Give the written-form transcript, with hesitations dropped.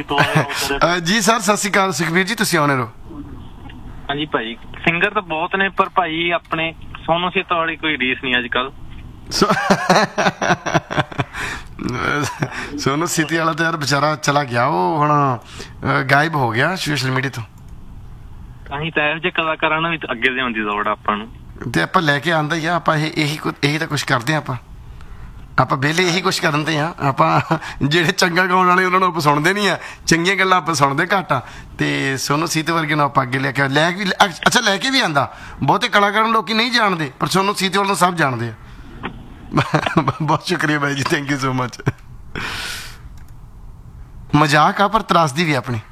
ਜੀ ਸਰ ਸਤਿ ਸ਼੍ਰੀ ਅਕਾਲ ਸੁਖਬੀਰ ਜੀ, ਤੁਸੀਂ ਆਉਣੇ ਰਹੋ। ਹਾਂਜੀ ਭਾਜੀ, ਸਿੰਗਰ ਤਾਂ ਬਹੁਤ ਨੇ ਪਰ ਭਾਈ ਆਪਣੇ ਸੋਨੂ ਸੀਤੋ ਵਾਲੀ ਕੋਈ ਰੀਸ ਨਹੀਂ ਅੱਜ ਕੱਲ। ਸੋਨੂ ਸੀਤੀ ਵਾਲਾ ਤਾਂ ਯਾਰ ਵਿਚਾਰਾ ਚਲਾ ਗਿਆ, ਉਹ ਹੁਣ ਗਾਇਬ ਹੋ ਗਿਆ ਸੋਸ਼ਲ ਮੀਡੀਆ ਤੋਂ। ਅਸੀਂ ਤਾਂ ਇਹੋ ਜਿਹੇ ਕਲਾਕਾਰਾਂ ਨੂੰ ਵੀ ਅੱਗੇ ਲਿਆਉਣ ਦੀ ਲੋੜ ਆ ਆਪਾਂ ਨੂੰ, ਤੇ ਆਪਾਂ ਲੈ ਕੇ ਆਂਦਾ ਹੀ ਆ। ਆਪਾਂ ਇਹੀ ਤਾਂ ਕੁਛ ਕਰਦੇ ਆ। ਆਪਾਂ ਵਿਹਲੇ ਇਹੀ ਕੁਛ ਕਰਨ ਤੇ ਆ। ਆਪਾਂ ਜਿਹੜੇ ਚੰਗਾ ਗਾਉਣ ਵਾਲੇ ਉਹਨਾਂ ਨੂੰ ਆਪਾਂ ਸੁਣਦੇ ਨਹੀਂ ਆ, ਚੰਗੀਆਂ ਗੱਲਾਂ ਆਪਾਂ ਸੁਣਦੇ ਘੱਟ ਆ। ਤੇ ਸੋਨੂ ਸੀਤੇ ਵਰਗੇ ਨੂੰ ਆਪਾਂ ਅੱਗੇ ਲੈ ਕੇ ਲੈ ਕੇ ਵੀ ਆਂਦਾ। ਬਹੁਤੇ ਕਲਾਕਾਰਾਂ ਨੂੰ ਲੋਕੀ ਨਹੀਂ ਜਾਣਦੇ, ਪਰ ਸੋਨੂ ਸੀਤੇ ਵਾਲ ਨੂੰ ਸਭ ਜਾਣਦੇ ਆ। ਬਹੁਤ ਸ਼ੁਕਰੀਆ ਬਾਈ ਜੀ, ਥੈਂਕ ਯੂ ਸੋ ਮਚ। ਮਜ਼ਾਕ ਆ ਪਰ ਤਰਾਸਦੀ ਵੀ ਆਪਣੀ।